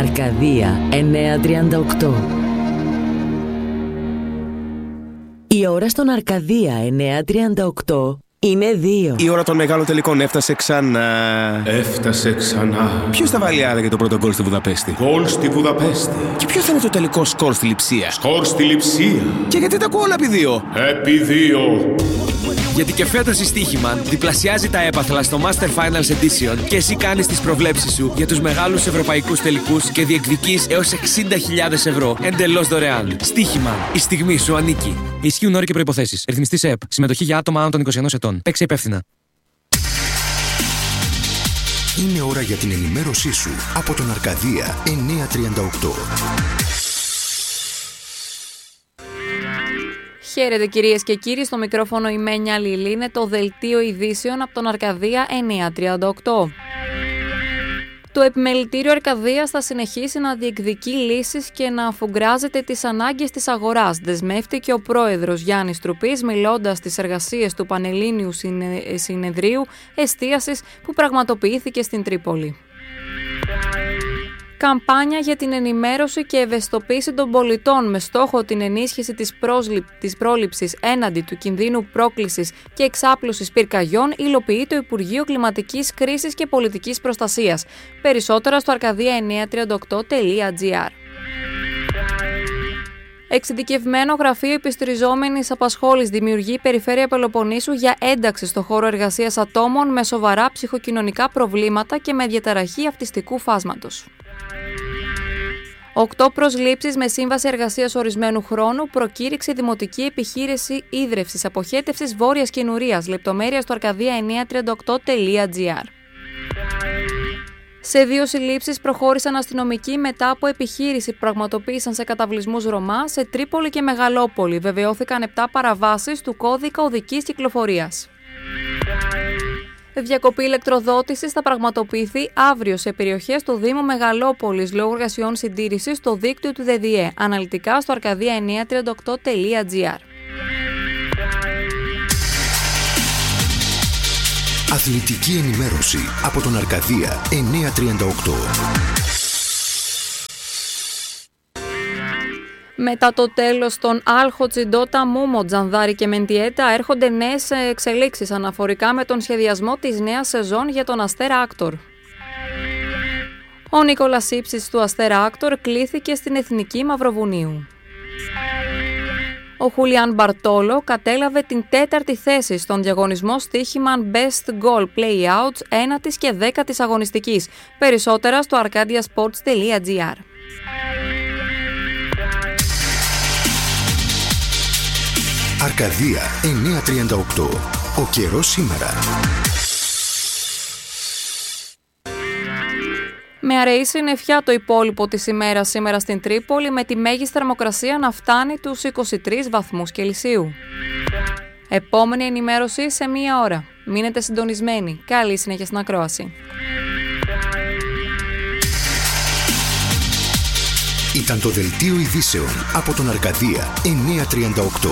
Αρκαδία 938. Η ώρα στον Αρκαδία 938 είναι 2. Η ώρα των μεγάλων τελικών έφτασε ξανά. Έφτασε ξανά. Ποιος θα βάλει άρα για το πρώτο γκολ στη Βουδαπέστη? Γκολ στη Βουδαπέστη. Και ποιο θα είναι το τελικό σκορ στη Λειψία? Σκορ στη Λειψία. Και γιατί τα ακούω όλα επί 2? Επί 2. Γιατί και φέτος η Στοίχημαν διπλασιάζει τα έπαθλα στο Master Finals Edition και εσύ κάνεις τις προβλέψεις σου για τους μεγάλους ευρωπαϊκούς τελικούς και διεκδικείς έως 60.000 ευρώ εντελώς δωρεάν. Στοίχημαν. Η στιγμή σου ανήκει. Ισχύουν όροι και προϋποθέσεις. Ρυθμιστής ΕΕΠ. Συμμετοχή για άτομα άνω των 21 ετών. Παίξε υπεύθυνα. Είναι ώρα για την ενημέρωσή σου από τον Αρκαδία 938. Χαίρετε κυρίες και κύριοι, στο μικρόφωνο η Μένια Λιλή, είναι το δελτίο ειδήσεων από τον Αρκαδία 938. Το επιμελητήριο Αρκαδίας θα συνεχίσει να διεκδικεί λύσεις και να αφουγκράζεται τις ανάγκες της αγοράς, δεσμεύτηκε ο πρόεδρος Γιάννης Τρουπής μιλώντας στις εργασίες του Πανελλήνιου Συνεδρίου Εστίασης που πραγματοποιήθηκε στην Τρίπολη. Καμπάνια για την ενημέρωση και ευαισθητοποίηση των πολιτών με στόχο την ενίσχυση της πρόληψης έναντι του κινδύνου πρόκλησης και εξάπλωσης πυρκαγιών υλοποιεί το Υπουργείο Κλιματικής Κρίσης και Πολιτικής Προστασίας. Περισσότερα στο arkadia938.gr. Εξειδικευμένο γραφείο επιστηριζόμενης απασχόλησης δημιουργεί η Περιφέρεια Πελοποννήσου για ένταξη στο χώρο εργασίας ατόμων με σοβαρά ψυχοκοινωνικά προβλήματα και με διαταραχή αυτιστικού φάσματος. 8 προσλήψεις με σύμβαση εργασίας ορισμένου χρόνου προκήρυξε η Δημοτική Επιχείρηση Ίδρευσης Αποχέτευσης Βόρειας Κινουρίας. Λεπτομέρεια στο arkadia938.gr. Σε 2 συλλήψεις προχώρησαν αστυνομικοί μετά από επιχείρηση που πραγματοποίησαν σε καταβλισμούς Ρωμά σε Τρίπολη και Μεγαλόπολη. Βεβαιώθηκαν 7 παραβάσεις του κώδικα οδικής κυκλοφορίας. Διακοπή ηλεκτροδότησης θα πραγματοποιηθεί αύριο σε περιοχές του Δήμου Μεγαλόπολης λόγω εργασιών συντήρησης στο δίκτυο του ΔΔΕ. Αναλυτικά στο arkadia938.gr. Αθλητική ενημέρωση από τον Αρκαδία 938. Μετά το τέλος των Άλχο, Τσιντότα, Μούμο, Τζανδάρη και Μεντιέτα έρχονται νέες εξελίξεις αναφορικά με τον σχεδιασμό της νέας σεζόν για τον Αστέρα Άκτορ. Ο Νίκολας Ήψης του Αστέρα Άκτορ κλήθηκε στην Εθνική Μαυροβουνίου. Ο Χουλιάν Μπαρτόλο κατέλαβε την 4η θέση στον διαγωνισμό Στοίχημαν Best Goal Playouts 1ης και 10ης αγωνιστικής. Περισσότερα στο arkadiasports.gr. Αρκαδία 938. Ο καιρός σήμερα. Με αραιή συννεφιά το υπόλοιπο της ημέρας σήμερα στην Τρίπολη, με τη μέγιστη θερμοκρασία να φτάνει τους 23 βαθμούς Κελσίου. Επόμενη ενημέρωση σε 1 ώρα. Μείνετε συντονισμένοι. Καλή συνέχεια στην ακρόαση. Ήταν το δελτίο ειδήσεων από τον Αρκαδία 938.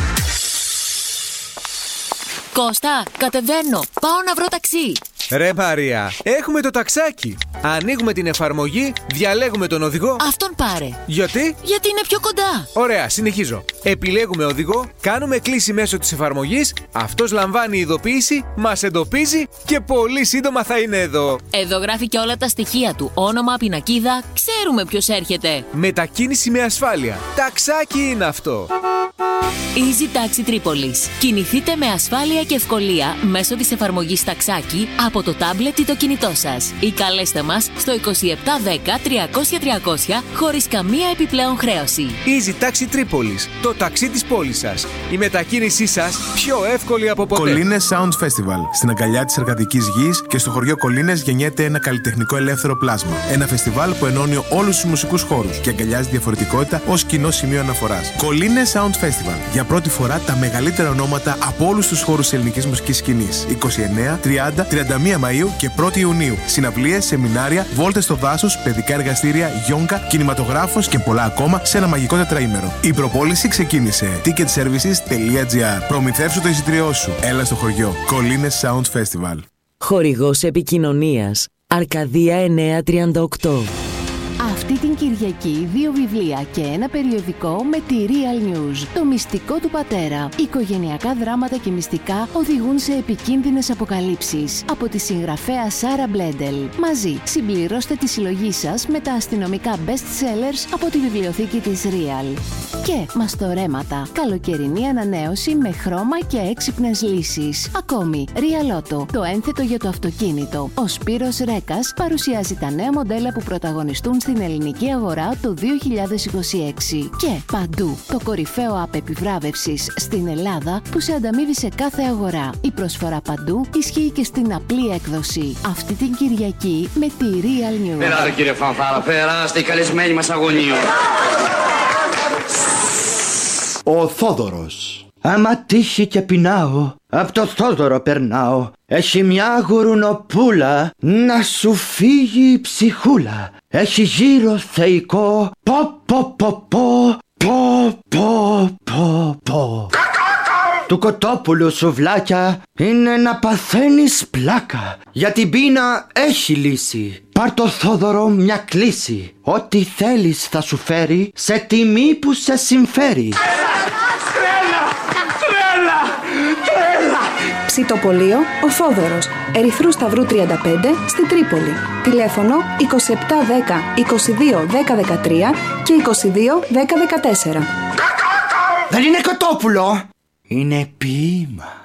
Κώστα, κατεβαίνω. Πάω να βρω ταξί. Ρε Μαρία, έχουμε το ταξάκι. Ανοίγουμε την εφαρμογή, διαλέγουμε τον οδηγό. Αυτόν πάρε. Γιατί? Γιατί είναι πιο κοντά. Ωραία, συνεχίζω. Επιλέγουμε οδηγό, κάνουμε κλήση μέσω της εφαρμογής, αυτός λαμβάνει ειδοποίηση, μας εντοπίζει και πολύ σύντομα θα είναι εδώ. Εδώ γράφει και όλα τα στοιχεία του. Όνομα, πινακίδα, ξέρουμε ποιος έρχεται. Μετακίνηση με ασφάλεια. Ταξάκι είναι αυτό. Easy Taxi Τρίπολης. Κινηθείτε με ασφάλεια και ευκολία μέσω της εφαρμογής Ταξάκι από το τάμπλετ ή το κινητό σας. Ή καλέστε μας στο 2710 300 300 χωρίς καμία επιπλέον χρέωση. Easy Taxi Τρίπολης. Το ταξί της πόλης σας. Η μετακίνησή σας πιο εύκολη από ποτέ. Κολίνες Sound Festival. Στην αγκαλιά της εργατικής γης και στο χωριό Κολίνες γεννιέται ένα καλλιτεχνικό ελεύθερο πλάσμα. Ένα φεστιβάλ που ενώνει όλους τους μουσικούς χώρους και αγκαλιάζει διαφορετικότητα ως κοινό σημείο αναφοράς. Κολίνες Sound Festival. Για πρώτη φορά τα μεγαλύτερα ονόματα από όλους τους χώρους της ελληνικής μουσικής σκηνής. 29, 30, 31 Μαΐου και 1η Ιουνίου. Συναυλίες, σεμινάρια, βόλτες στο δάσος, παιδικά εργαστήρια, γιόγκα, κινηματογράφος και πολλά ακόμα σε ένα μαγικό τετραήμερο. Η προπόληση ξεκίνησε. ticketservices.gr. Προμηθεύσου το εισιτήριό σου. Έλα στο χωριό. Κολίνες Sound Festival. Χορηγός επικοινωνίας Αρκαδία 938. Αυτή την Κυριακή 2 βιβλία και ένα περιοδικό με τη Real News. Το μυστικό του πατέρα. Οικογενειακά δράματα και μυστικά οδηγούν σε επικίνδυνες αποκαλύψεις. Από τη συγγραφέα Σάρα Μπλέντελ. Μαζί συμπληρώστε τη συλλογή σας με τα αστυνομικά best sellers από τη βιβλιοθήκη της Real. Και μαστορέματα. Καλοκαιρινή ανανέωση με χρώμα και έξυπνες λύσεις. Ακόμη, Real Auto, το ένθετο για το αυτοκίνητο. Ο Σπύρος Ρέκας παρουσιάζει τα νέα μοντέλα που πρωταγωνιστούν στην ελληνική αγορά το 2026. Και παντού, το κορυφαίο app επιβράβευσης στην Ελλάδα που σε ανταμείβει σε κάθε αγορά. Η προσφορά παντού ισχύει και στην απλή έκδοση. Αυτή την Κυριακή με τη Real News. Περάτε κύριε Φανφάρα, περάστε οι καλεσμένοι μας αγωνίου. Ο Θόδωρος. Άμα τύχει και πεινάω, απ' το Θόδωρο περνάω. Έχει μια γουρουνοπούλα, να σου φύγει η ψυχούλα. Έχει γύρω θεϊκό, πω πω πω πω, πω πω πω πω. Του κοτόπουλου σουβλάκια είναι να παθαίνεις πλάκα. Για την πείνα έχει λύση. Πάρ' το Θόδωρο μια κλίση. Ό,τι θέλεις θα σου φέρει σε τιμή που σε συμφέρει. Ψητοπολείο Ο Θόδωρος, Ερυθρού Σταυρού 35 στην Τρίπολη. Τηλέφωνο 2710 22 10 13 και 22 10 14. Δεν είναι κοτόπουλο, είναι ποίημα.